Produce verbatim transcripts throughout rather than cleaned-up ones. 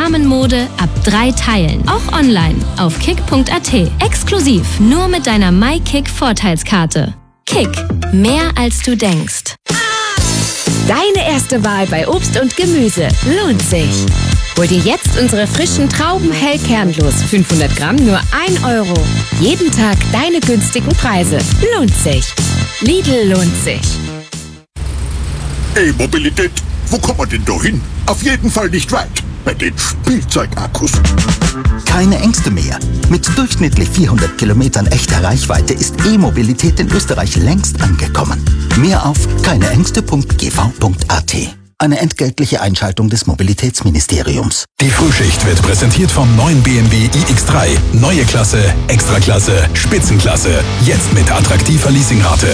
Damenmode ab drei Teilen. Auch online auf kick punkt a t. Exklusiv nur mit deiner MyKick-Vorteilskarte. Kick. Mehr als du denkst. Deine erste Wahl bei Obst und Gemüse lohnt sich. Hol dir jetzt unsere frischen Trauben hellkernlos. fünfhundert Gramm nur ein Euro. Jeden Tag deine günstigen Preise. Lohnt sich. Lidl lohnt sich. E-Mobilität, wo kommt man denn da hin? Auf jeden Fall nicht weit. Bei den Spielzeugakkus. Keine Ängste mehr. Mit durchschnittlich vierhundert Kilometern echter Reichweite ist E-Mobilität in Österreich längst angekommen. Mehr auf keineängste punkt g v punkt a t. Eine entgeltliche Einschaltung des Mobilitätsministeriums. Die Frühschicht wird präsentiert vom neuen B M W i X drei. Neue Klasse, Extraklasse, Spitzenklasse. Jetzt mit attraktiver Leasingrate.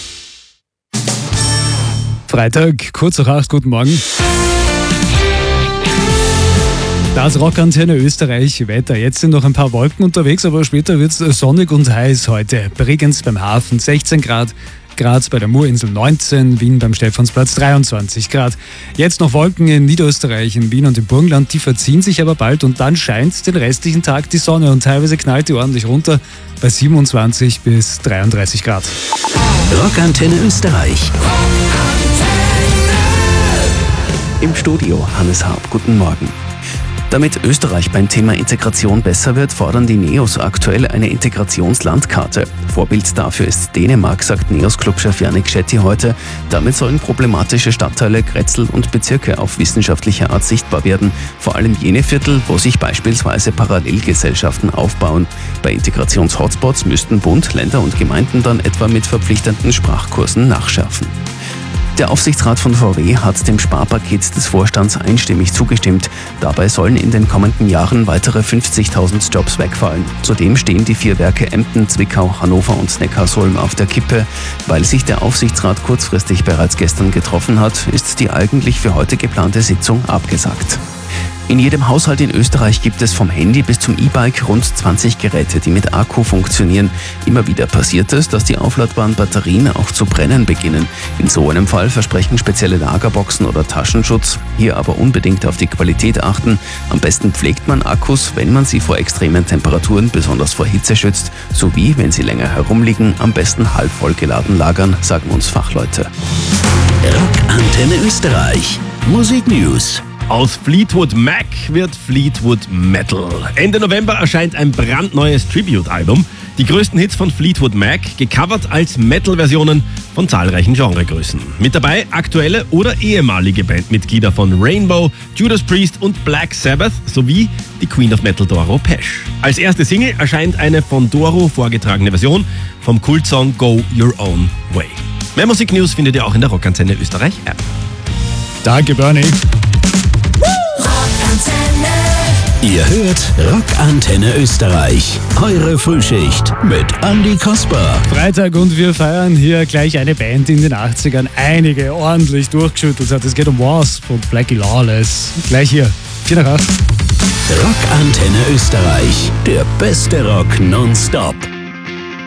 Freitag, kurz nach acht, guten Morgen. Das Rockantenne Österreich Wetter. Jetzt sind noch ein paar Wolken unterwegs, aber später wird es sonnig und heiß heute. Bregenz beim Hafen sechzehn Grad, Graz bei der Murinsel neunzehn, Wien beim Stephansplatz dreiundzwanzig Grad. Jetzt noch Wolken in Niederösterreich, in Wien und im Burgenland, die verziehen sich aber bald und dann scheint den restlichen Tag die Sonne und teilweise knallt die ordentlich runter bei siebenundzwanzig bis dreiunddreißig Grad. Rockantenne Österreich. Im Studio Hannes Harp, guten Morgen. Damit Österreich beim Thema Integration besser wird, fordern die Neos aktuell eine Integrationslandkarte. Vorbild dafür ist Dänemark, sagt Neos-Clubchef Jannik Shetty heute. Damit sollen problematische Stadtteile, Grätzl und Bezirke auf wissenschaftliche Art sichtbar werden. Vor allem jene Viertel, wo sich beispielsweise Parallelgesellschaften aufbauen. Bei Integrations-Hotspots müssten Bund, Länder und Gemeinden dann etwa mit verpflichtenden Sprachkursen nachschärfen. Der Aufsichtsrat von V W hat dem Sparpaket des Vorstands einstimmig zugestimmt. Dabei sollen in den kommenden Jahren weitere fünfzigtausend Jobs wegfallen. Zudem stehen die vier Werke Emden, Zwickau, Hannover und Neckarsulm auf der Kippe. Weil sich der Aufsichtsrat kurzfristig bereits gestern getroffen hat, ist die eigentlich für heute geplante Sitzung abgesagt. In jedem Haushalt in Österreich gibt es vom Handy bis zum E-Bike rund zwanzig Geräte, die mit Akku funktionieren. Immer wieder passiert es, dass die aufladbaren Batterien auch zu brennen beginnen. In so einem Fall versprechen spezielle Lagerboxen oder Taschenschutz. Hier aber unbedingt auf die Qualität achten. Am besten pflegt man Akkus, wenn man sie vor extremen Temperaturen, besonders vor Hitze schützt, sowie, wenn sie länger herumliegen, am besten halb voll geladen lagern, sagen uns Fachleute. Rockantenne Österreich. Musik News. Aus Fleetwood Mac wird Fleetwood Metal. Ende November erscheint ein brandneues Tribute-Album. Die größten Hits von Fleetwood Mac, gecovert als Metal-Versionen von zahlreichen Genregrößen. Mit dabei aktuelle oder ehemalige Bandmitglieder von Rainbow, Judas Priest und Black Sabbath sowie die Queen of Metal Doro Pesch. Als erste Single erscheint eine von Doro vorgetragene Version vom Kultsong Go Your Own Way. Mehr Musik-News findet ihr auch in der Rockantenne Österreich App. Danke, Bernie. Ihr hört Rockantenne Österreich. Eure Frühschicht mit Andi Kasper. Freitag und wir feiern hier gleich eine Band, die in den achtzigern einige ordentlich durchgeschüttelt hat. Es geht um Wasp und Blackie Lawless. Gleich hier, vier nach acht. Rockantenne Österreich. Der beste Rock nonstop.